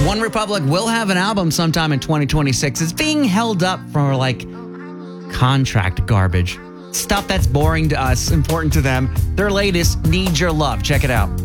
One Republic will have an album sometime in 2026. It's being held up for contract garbage. Stuff that's boring to us, important to them. Their latest, Need Your Love. Check it out.